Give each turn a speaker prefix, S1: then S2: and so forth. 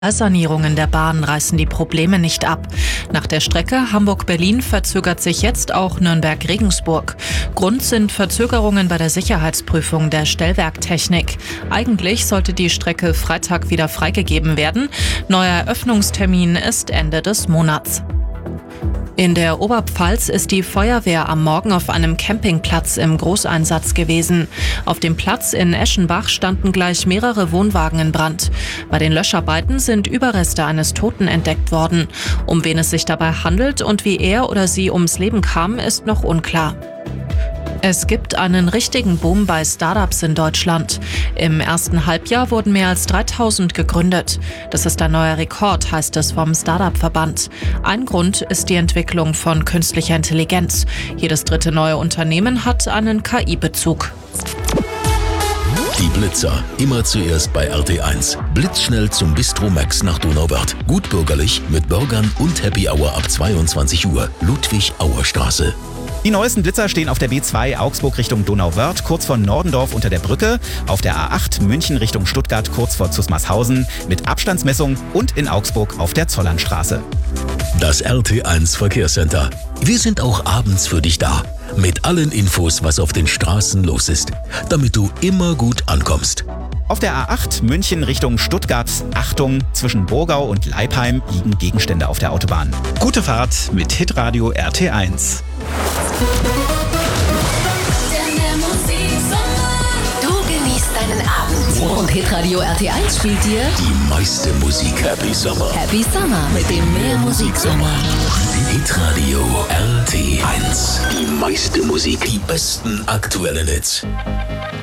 S1: Sanierungen der Bahn reißen die Probleme nicht ab. Nach der Strecke Hamburg-Berlin verzögert sich jetzt auch Nürnberg-Regensburg. Grund sind Verzögerungen bei der Sicherheitsprüfung der Stellwerktechnik. Eigentlich sollte die Strecke Freitag wieder freigegeben werden. Neuer Eröffnungstermin ist Ende des Monats. In der Oberpfalz ist die Feuerwehr am Morgen auf einem Campingplatz im Großeinsatz gewesen. Auf dem Platz in Eschenbach standen gleich mehrere Wohnwagen in Brand. Bei den Löscharbeiten sind Überreste eines Toten entdeckt worden. Um wen es sich dabei handelt und wie er oder sie ums Leben kam, ist noch unklar. Es gibt einen richtigen Boom bei Startups in Deutschland. Im ersten Halbjahr wurden mehr als 3000 gegründet. Das ist ein neuer Rekord, heißt es vom Startup-Verband. Ein Grund ist die Entwicklung von künstlicher Intelligenz. Jedes dritte neue Unternehmen hat einen KI-Bezug.
S2: Die Blitzer, immer zuerst bei RT1. Blitzschnell zum Bistro Max nach Donauwörth. Gut bürgerlich, mit Burgern und Happy Hour ab 22 Uhr. Ludwig-Auer-Straße.
S3: Die neuesten Blitzer stehen auf der B2 Augsburg Richtung Donauwörth, kurz vor Nordendorf unter der Brücke, auf der A8 München Richtung Stuttgart, kurz vor Zusmarshausen, mit Abstandsmessung und in Augsburg auf der Zollernstraße.
S2: Das RT1 Verkehrscenter. Wir sind auch abends für dich da. Mit allen Infos, was auf den Straßen los ist, damit du immer gut ankommst.
S3: Auf der A8 München Richtung Stuttgart, Achtung, zwischen Burgau und Leipheim liegen Gegenstände auf der Autobahn. Gute Fahrt mit Hitradio RT1.
S4: Du genießt deinen Abend und Hitradio RT1 spielt dir
S2: Die meiste Musik. Happy Summer.
S4: Happy Summer mit dem Mehr Musiksommer.
S2: Hitradio RT1. Die meiste Musik. Die besten aktuellen Hits.